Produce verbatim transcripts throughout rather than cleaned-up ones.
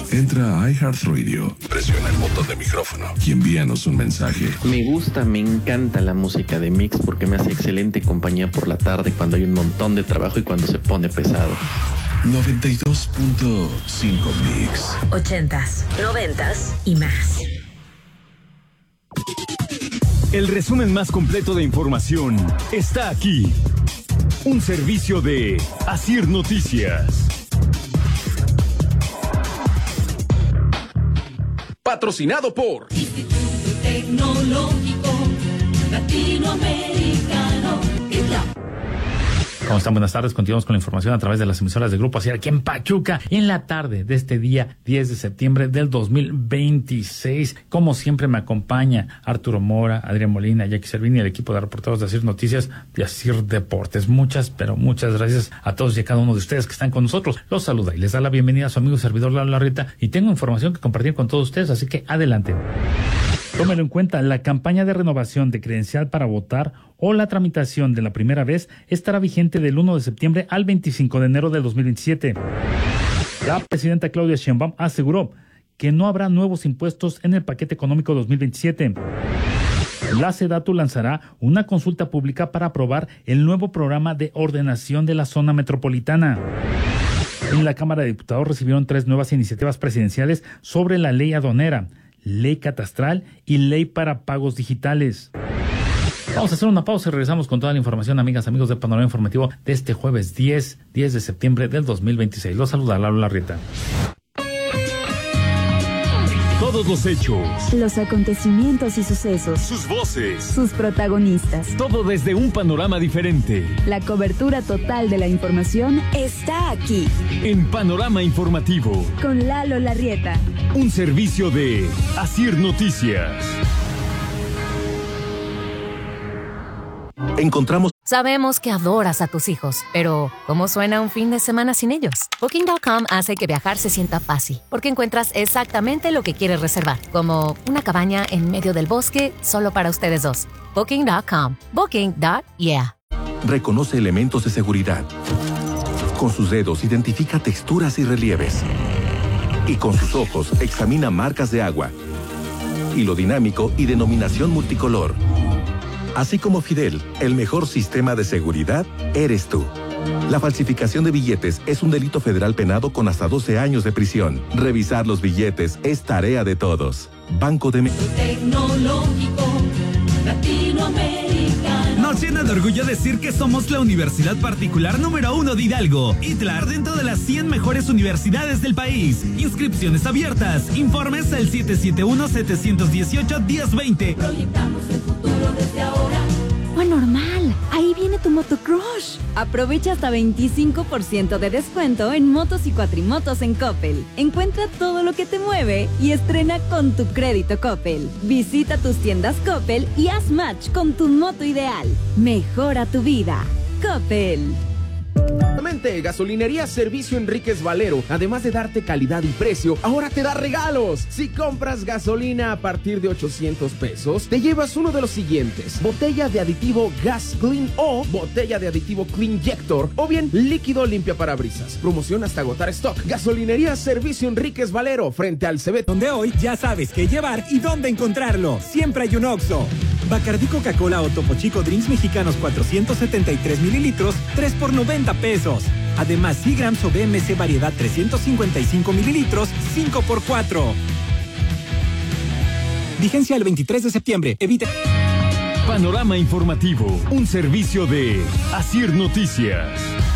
Entra a iHeartRadio, presiona el botón de micrófono y envíanos un mensaje. Me gusta, me encanta la música de Mix porque me hace excelente compañía por la tarde cuando hay un montón de trabajo y cuando se pone pesado. noventa y dos punto cinco Mix. Ochentas, noventas y más. El resumen más completo de información está aquí. Un servicio de Asir Noticias. Patrocinado por Instituto Tecnológico Latinoamericano. ITLA. ¿Cómo están? Buenas tardes. Continuamos con la información a través de las emisoras de Grupo Asir aquí en Pachuca, en la tarde de este día diez de septiembre del dos mil veintiséis. Como siempre me acompaña Arturo Mora, Adrián Molina, Jackie Servini y el equipo de reporteros de Asir Noticias y Asir Deportes. Muchas, pero muchas gracias a todos y a cada uno de ustedes que están con nosotros. Los saluda y les da la bienvenida a su amigo y servidor Lalo Larrieta, y tengo información que compartir con todos ustedes, así que adelante. Tómelo en cuenta, la campaña de renovación de credencial para votar o la tramitación de la primera vez estará vigente del uno de septiembre al veinticinco de enero del dos mil veintisiete. La presidenta Claudia Sheinbaum aseguró que no habrá nuevos impuestos en el paquete económico dos mil veintisiete. La SEDATU lanzará una consulta pública para aprobar el nuevo programa de ordenación de la zona metropolitana. En la Cámara de Diputados recibieron tres nuevas iniciativas presidenciales sobre la ley aduanera, ley catastral y ley para pagos digitales. Vamos a hacer una pausa y regresamos con toda la información, amigas, amigos de Panorama Informativo de este jueves diez de septiembre del dos mil veintiséis. Los saluda Lalo Larrieta. Todos los hechos, los acontecimientos y sucesos, sus voces, sus protagonistas. Todo desde un panorama diferente. La cobertura total de la información está aquí. En Panorama Informativo. Con Lalo Larrieta. Un servicio de Asir Noticias. Encontramos. Sabemos que adoras a tus hijos, pero ¿cómo suena un fin de semana sin ellos? Booking punto com hace que viajar se sienta fácil, porque encuentras exactamente lo que quieres reservar, como una cabaña en medio del bosque solo para ustedes dos. Booking punto com. Booking. Yeah. Reconoce elementos de seguridad. Con sus dedos identifica texturas y relieves. Y con sus ojos examina marcas de agua, hilo dinámico y denominación multicolor. Así como Fidel, el mejor sistema de seguridad eres tú. La falsificación de billetes es un delito federal penado con hasta doce años de prisión. Revisar los billetes es tarea de todos. Banco de México. Tecnológico Latinoamericano. Nos llena de orgullo decir que somos la universidad particular número uno de Hidalgo. ITLAR dentro de las cien mejores universidades del país. Inscripciones abiertas. Informes al siete siete uno, siete uno ocho, uno cero dos cero. Proyectamos el futuro desde ahora. ¡Oh, normal! Ahí viene tu Motocrush. Aprovecha hasta veinticinco por ciento de descuento en motos y cuatrimotos en Coppel. Encuentra todo lo que te mueve y estrena con tu crédito Coppel. Visita tus tiendas Coppel y haz match con tu moto ideal. Mejora tu vida. Coppel. Gasolinería Servicio Enríquez Valero, además de darte calidad y precio, ahora te da regalos. Si compras gasolina a partir de ochocientos pesos, te llevas uno de los siguientes: botella de aditivo Gas Clean o botella de aditivo Clean Jector, o bien líquido limpia parabrisas. Promoción hasta agotar stock. Gasolinería Servicio Enríquez Valero, frente al Cebet, donde hoy ya sabes qué llevar y dónde encontrarlo. Siempre hay un Oxxo. Bacardí Coca-Cola o Topo Chico Drinks mexicanos cuatrocientos setenta y tres mililitros, tres por noventa pesos. Además, Seagrams o B M C variedad trescientos cincuenta y cinco mililitros, cinco por cuatro. Vigencia el veintitrés de septiembre. Evite. Panorama Informativo, un servicio de Asir Noticias.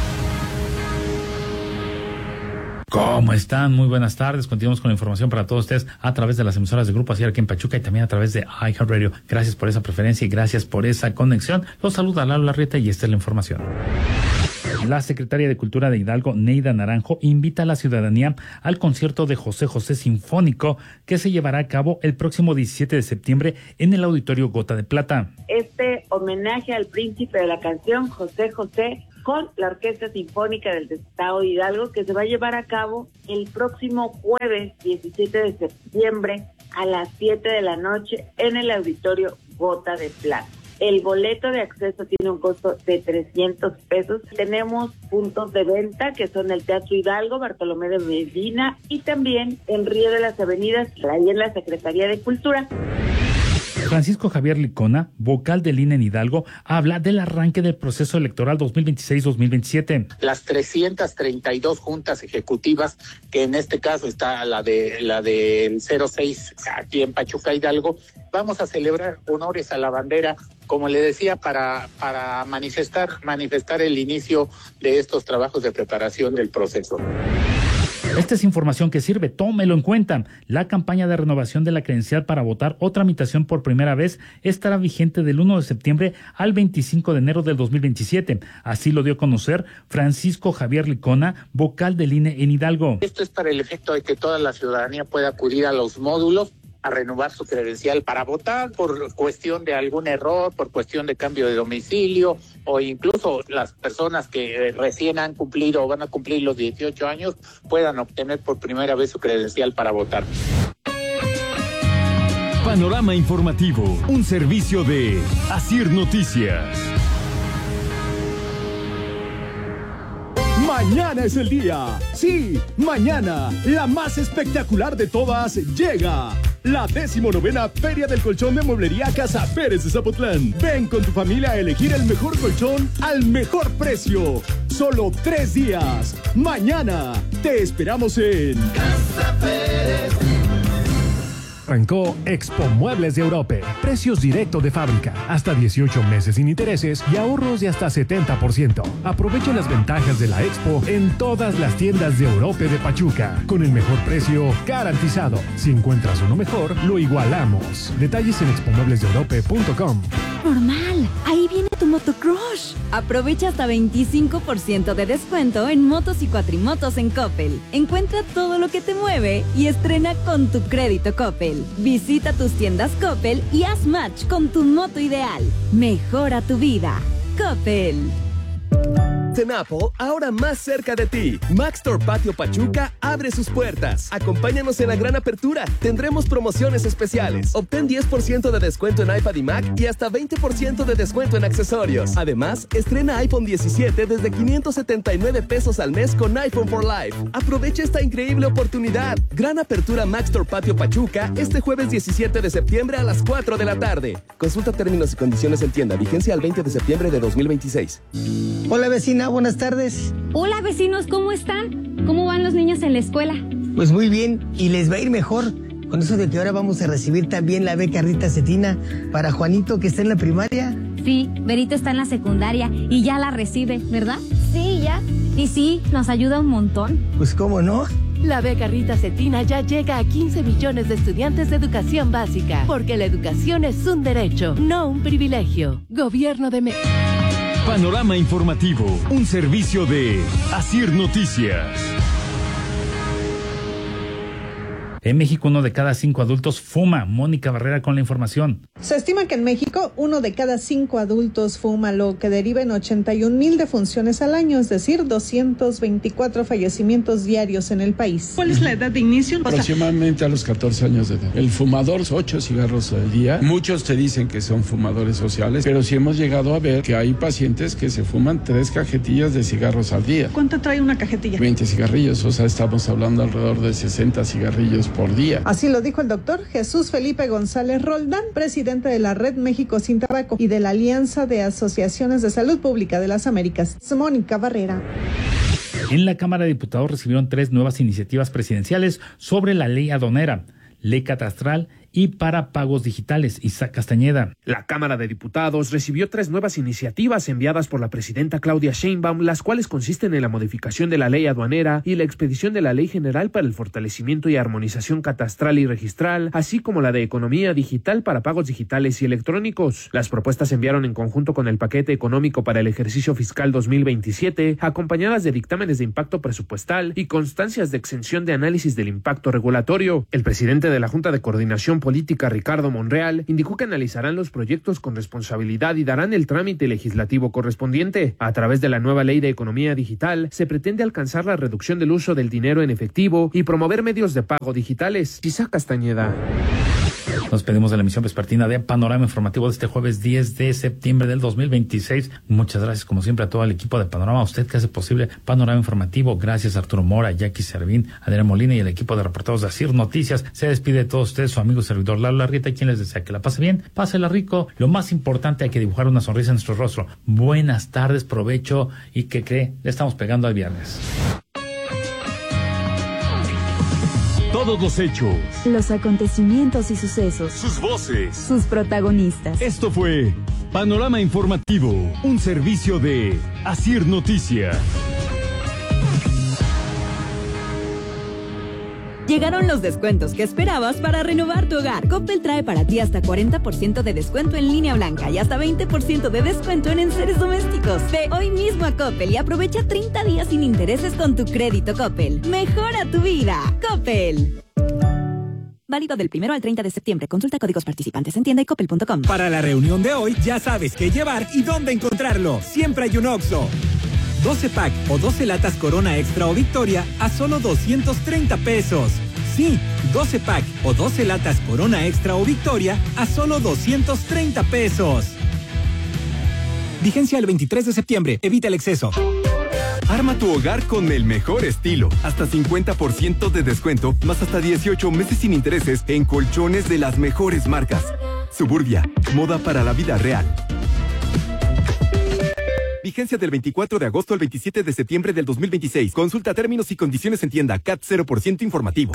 ¿Cómo están? Muy buenas tardes. Continuamos con la información para todos ustedes a través de las emisoras de Grupo Asir aquí en Pachuca y también a través de iHeartRadio. Gracias por esa preferencia y gracias por esa conexión. Los saluda Lalo Larrieta y esta es la información. La secretaria de Cultura de Hidalgo, Neida Naranjo, invita a la ciudadanía al concierto de José José Sinfónico que se llevará a cabo el próximo diecisiete de septiembre en el Auditorio Gota de Plata. Este homenaje al príncipe de la canción, José José, con la Orquesta Sinfónica del Estado de Hidalgo, que se va a llevar a cabo el próximo jueves diecisiete de septiembre a las siete de la noche en el Auditorio Gota de Plata. El boleto de acceso tiene un costo de trescientos pesos. Tenemos puntos de venta que son el Teatro Hidalgo, Bartolomé de Medina y también en Río de las Avenidas, ahí en la Secretaría de Cultura. Francisco Javier Licona, vocal del I N E en Hidalgo, habla del arranque del proceso electoral dos mil veintiséis dos mil veintisiete. Las trescientas treinta y dos juntas ejecutivas, que en este caso está la de la del cero seis aquí en Pachuca, Hidalgo, vamos a celebrar honores a la bandera, como le decía, para, para manifestar, manifestar el inicio de estos trabajos de preparación del proceso. Esta es información que sirve, tómelo en cuenta. La campaña de renovación de la credencial para votar o tramitación por primera vez estará vigente del uno de septiembre al veinticinco de enero del dos mil veintisiete. Así lo dio a conocer Francisco Javier Licona, vocal del I N E en Hidalgo. Esto es para el efecto de que toda la ciudadanía pueda acudir a los módulos a renovar su credencial para votar por cuestión de algún error, por cuestión de cambio de domicilio, o incluso las personas que recién han cumplido o van a cumplir los dieciocho años puedan obtener por primera vez su credencial para votar. Panorama informativo, un servicio de Asir Noticias. Mañana es el día. Sí, mañana, la más espectacular de todas llega. La decimonovena Feria del Colchón de Mueblería Casa Pérez de Zapotlán. Ven con tu familia a elegir el mejor colchón al mejor precio. Solo tres días. Mañana te esperamos en Casa Pérez. Arrancó Expo Muebles de Europe. Precios directo de fábrica, hasta dieciocho meses sin intereses y ahorros de hasta setenta por ciento. Aprovecha las ventajas de la Expo en todas las tiendas de Europe de Pachuca, con el mejor precio garantizado. Si encuentras uno mejor, lo igualamos. Detalles en expo muebles de europe punto com. Normal, ahí viene tu motocrush. Aprovecha hasta veinticinco por ciento de descuento en motos y cuatrimotos en Coppel. Encuentra todo lo que te mueve y estrena con tu crédito Coppel. Visita tus tiendas Coppel y haz match con tu moto ideal. Mejora tu vida. Coppel. Cenapo, ahora más cerca de ti. Maxtor Patio Pachuca abre sus puertas. Acompáñanos en la gran apertura. Tendremos promociones especiales. Obtén diez por ciento de descuento en iPad y Mac y hasta veinte por ciento de descuento en accesorios. Además, estrena iPhone diecisiete desde quinientos setenta y nueve pesos al mes con iPhone for Life. Aprovecha esta increíble oportunidad. Gran apertura Maxtor Patio Pachuca este jueves diecisiete de septiembre a las cuatro de la tarde. Consulta términos y condiciones en tienda. Vigencia al veinte de septiembre de dos mil veintiséis. Hola vecina, buenas tardes. Hola vecinos, ¿cómo están? ¿Cómo van los niños en la escuela? Pues muy bien, y les va a ir mejor con eso de que ahora vamos a recibir también la beca Rita Cetina para Juanito, que está en la primaria. Sí, Berito está en la secundaria y ya la recibe, ¿verdad? Sí, ya. Y sí, nos ayuda un montón. Pues cómo no. La beca Rita Cetina ya llega a quince millones de estudiantes de educación básica, porque la educación es un derecho, no un privilegio. Gobierno de México. Panorama informativo, un servicio de Asir Noticias. En México, uno de cada cinco adultos fuma. Mónica Barrera con la información. Se estima que en México, uno de cada cinco adultos fuma, lo que deriva en ochenta y un mil defunciones al año, es decir, doscientos veinticuatro fallecimientos diarios en el país. ¿Cuál es la edad de inicio? Aproximadamente a los catorce años de edad. El fumador, ocho cigarros al día. Muchos te dicen que son fumadores sociales, pero sí hemos llegado a ver que hay pacientes que se fuman tres cajetillas de cigarros al día. ¿Cuánto trae una cajetilla? veinte cigarrillos, o sea, estamos hablando alrededor de sesenta cigarrillos por día. Así lo dijo el doctor Jesús Felipe González Roldán, presidente de la Red México Sin Tabaco y de la Alianza de Asociaciones de Salud Pública de las Américas. Mónica Barrera. En la Cámara de Diputados recibieron tres nuevas iniciativas presidenciales sobre la ley aduanera, ley catastral y para pagos digitales. Isaac Castañeda. La Cámara de Diputados recibió tres nuevas iniciativas enviadas por la presidenta Claudia Sheinbaum, las cuales consisten en la modificación de la ley aduanera y la expedición de la Ley General para el fortalecimiento y armonización catastral y registral, así como la de economía digital para pagos digitales y electrónicos. Las propuestas se enviaron en conjunto con el paquete económico para el ejercicio fiscal dos mil veintisiete, acompañadas de dictámenes de impacto presupuestal y constancias de exención de análisis del impacto regulatorio. El presidente de la Junta de Coordinación Política, Ricardo Monreal, indicó que analizarán los proyectos con responsabilidad y darán el trámite legislativo correspondiente. A través de la nueva ley de economía digital, se pretende alcanzar la reducción del uso del dinero en efectivo y promover medios de pago digitales. Isaac Castañeda. Nos pedimos de la emisión vespertina de Panorama Informativo de este jueves diez de septiembre del dos mil veintiséis. Muchas gracias, como siempre, a todo el equipo de Panorama, a usted que hace posible Panorama Informativo. Gracias a Arturo Mora, Jackie Servín, Adrián Molina y el equipo de reporteros de Asir Noticias. Se despide de todos ustedes su amigo servidor Lalo Larrieta, quien les desea que la pase bien, pásela rico. Lo más importante, hay que dibujar una sonrisa en nuestro rostro. Buenas tardes, provecho y que cree, le estamos pegando al viernes. Todos los hechos, los acontecimientos y sucesos, sus voces, sus protagonistas. Esto fue Panorama Informativo, un servicio de Asir Noticias. Llegaron los descuentos que esperabas para renovar tu hogar. Coppel trae para ti hasta cuarenta por ciento de descuento en línea blanca y hasta veinte por ciento de descuento en enseres domésticos. Ve hoy mismo a Coppel y aprovecha treinta días sin intereses con tu crédito Coppel. Mejora tu vida. Coppel. Válido del primero al treinta de septiembre. Consulta códigos participantes en tienda y coppel punto com. Para la reunión de hoy ya sabes qué llevar y dónde encontrarlo. Siempre hay un Oxxo. doce pack o doce latas Corona Extra o Victoria a solo doscientos treinta pesos. Sí, doce pack o doce latas Corona Extra o Victoria a solo doscientos treinta pesos. Vigencia el veintitrés de septiembre. Evita el exceso. Arma tu hogar con el mejor estilo. Hasta cincuenta por ciento de descuento, más hasta dieciocho meses sin intereses en colchones de las mejores marcas. Suburbia, moda para la vida real. Vigencia del veinticuatro de agosto al veintisiete de septiembre del dos mil veintiséis. Consulta términos y condiciones en tienda. C A T cero por ciento informativo.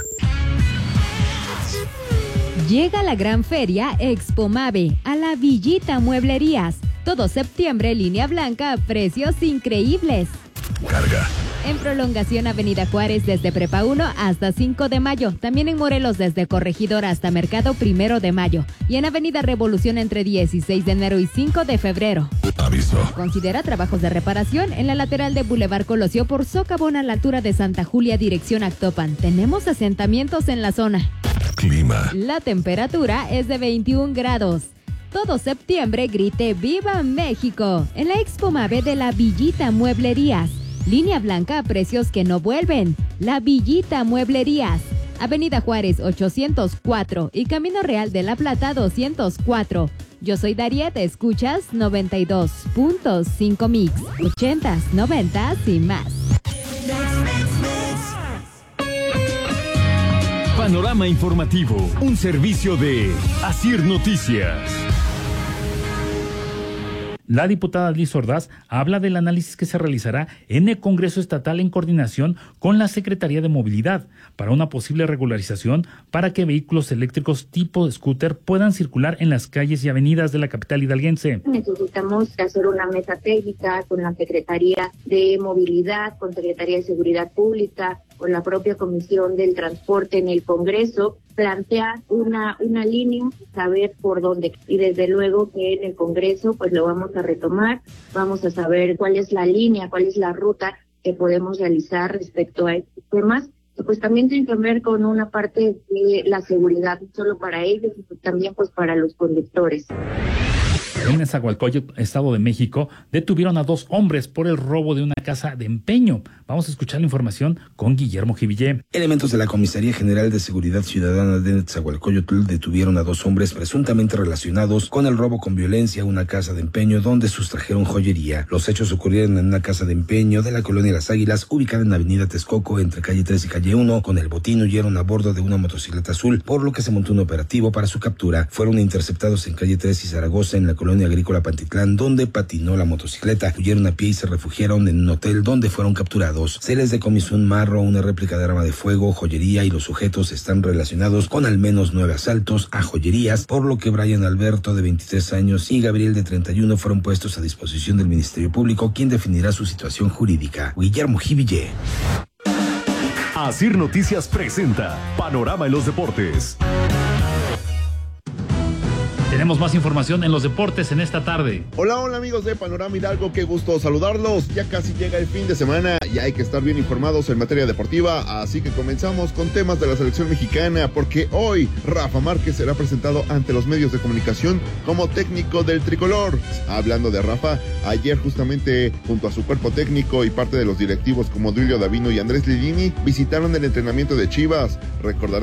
Llega la gran feria Expo Mave a la Villita Mueblerías. Todo septiembre, línea blanca a precios increíbles. Carga. En prolongación Avenida Juárez desde Prepa uno hasta cinco de mayo. También en Morelos desde Corregidor hasta Mercado Primero de Mayo. Y en Avenida Revolución entre dieciséis de enero y cinco de febrero. Aviso. Considera trabajos de reparación en la lateral de Boulevard Colosio por Socavón a la altura de Santa Julia, dirección Actopan. Tenemos asentamientos en la zona. Clima. La temperatura es de veintiún grados. Todo septiembre grite ¡Viva México! En la Expo Mave de la Villita Mueblerías. Línea blanca a precios que no vuelven. La Villita Mueblerías. Avenida Juárez ochocientos cuatro y Camino Real de la Plata doscientos cuatro. Yo soy Dariet, escuchas noventa y dos punto cinco Mix. ochentas, noventas y más. Panorama Informativo, un servicio de Asir Noticias. La diputada Liz Ordaz habla del análisis que se realizará en el Congreso Estatal en coordinación con la Secretaría de Movilidad para una posible regularización para que vehículos eléctricos tipo scooter puedan circular en las calles y avenidas de la capital hidalguense. Necesitamos hacer una mesa técnica con la Secretaría de Movilidad, con Secretaría de Seguridad Pública, con la propia Comisión del Transporte en el Congreso, plantear una una línea, saber por dónde. Y desde luego que en el Congreso pues lo vamos a retomar, vamos a saber cuál es la línea, cuál es la ruta que podemos realizar respecto a estos temas. Y pues también tiene que ver con una parte de la seguridad, no solo para ellos, sino también pues para los conductores. En Nezahualcóyotl, Estado de México, detuvieron a dos hombres por el robo de una casa de empeño. Vamos a escuchar la información con Guillermo Jivillé. Elementos de la Comisaría General de Seguridad Ciudadana de Nezahualcóyotl detuvieron a dos hombres presuntamente relacionados con el robo con violencia a una casa de empeño donde sustrajeron joyería. Los hechos ocurrieron en una casa de empeño de la colonia Las Águilas, ubicada en Avenida Texcoco, entre calle tres y calle uno. Con el botín huyeron a bordo de una motocicleta azul, por lo que se montó un operativo para su captura. Fueron interceptados en calle tres y Zaragoza, en la colonia Agrícola Pantitlán, donde patinó la motocicleta. Huyeron a pie y se refugiaron en un hotel donde fueron capturados. Se les decomisó un marro, una réplica de arma de fuego, joyería, y los sujetos están relacionados con al menos nueve asaltos a joyerías, por lo que Brian Alberto, de veintitrés años, y Gabriel, de treinta y uno, fueron puestos a disposición del Ministerio Público, quien definirá su situación jurídica. Guillermo Jivillé. Asir Noticias presenta Panorama en los Deportes. Tenemos más información en los deportes en esta tarde. Hola, hola amigos de Panorama Hidalgo, qué gusto saludarlos. Ya casi llega el fin de semana y hay que estar bien informados en materia deportiva, así que comenzamos con temas de la selección mexicana, porque hoy Rafa Márquez será presentado ante los medios de comunicación como técnico del tricolor. Hablando de Rafa, ayer justamente junto a su cuerpo técnico y parte de los directivos como Duilio Davino y Andrés Lilini visitaron el entrenamiento de Chivas. Recordarán